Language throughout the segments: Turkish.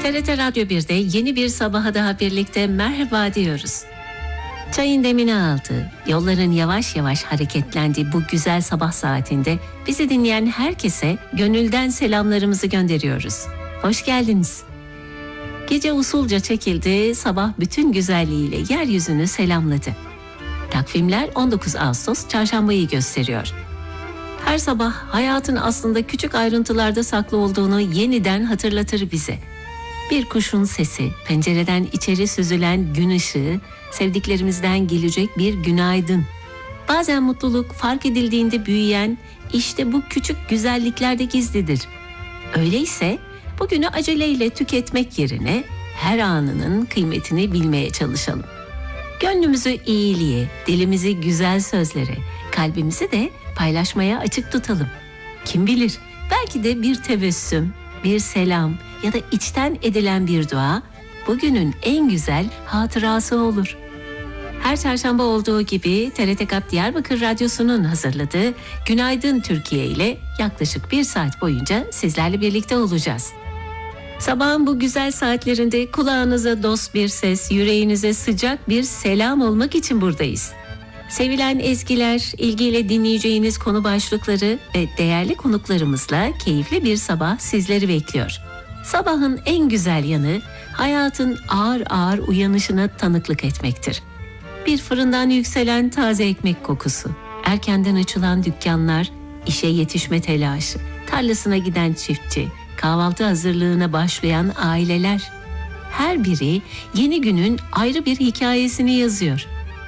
TRT Radyo 1'de yeni bir sabaha daha birlikte merhaba diyoruz. Çayın demini aldı, yolların yavaş yavaş hareketlendiği bu güzel sabah saatinde bizi dinleyen herkese gönülden selamlarımızı gönderiyoruz. Hoş geldiniz. Gece usulca çekildi, sabah bütün güzelliğiyle yeryüzünü selamladı. Takvimler 19 Ağustos çarşambayı gösteriyor. Her sabah hayatın aslında küçük ayrıntılarda saklı olduğunu yeniden hatırlatır bize. Bir kuşun sesi, pencereden içeri süzülen gün ışığı, sevdiklerimizden gelecek bir günaydın. Bazen mutluluk fark edildiğinde büyüyen, işte bu küçük güzelliklerde gizlidir. Öyleyse bugünü aceleyle tüketmek yerine her anının kıymetini bilmeye çalışalım. Gönlümüzü iyiliğe, dilimizi güzel sözlere, kalbimizi de paylaşmaya açık tutalım. Kim bilir, belki de bir tebessüm, bir selam ya da içten edilen bir dua bugünün en güzel hatırası olur. Her çarşamba olduğu gibi TRT GAP Diyarbakır Radyosu'nun hazırladığı Günaydın Türkiye ile yaklaşık 1 saat boyunca sizlerle birlikte olacağız. Sabahın bu güzel saatlerinde kulağınıza dost bir ses, yüreğinize sıcak bir selam olmak için buradayız. Sevilen ezgiler, ilgiyle dinleyeceğiniz konu başlıkları ve değerli konuklarımızla keyifli bir sabah sizleri bekliyor. Sabahın en güzel yanı hayatın ağır ağır uyanışına tanıklık etmektir. Bir fırından yükselen taze ekmek kokusu, erkenden açılan dükkanlar, işe yetişme telaşı, tarlasına giden çiftçi, kahvaltı hazırlığına başlayan aileler. Her biri yeni günün ayrı bir hikayesini yazıyor.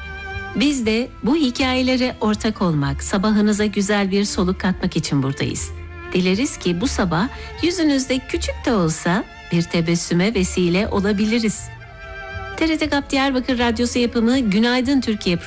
Biz de bu hikayelere ortak olmak, sabahınıza güzel bir soluk katmak için buradayız. Dileriz ki bu sabah yüzünüzde küçük de olsa bir tebessüme vesile olabiliriz. TRT GAP Diyarbakır Radyosu yapımı Günaydın Türkiye